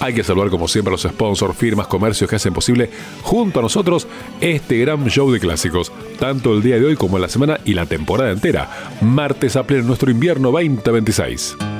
Hay que saludar como siempre a los sponsors, firmas, comercios que hacen posible junto a nosotros este gran show de clásicos, tanto el día de hoy como en la semana y la temporada entera. Martes a pleno nuestro invierno 2026.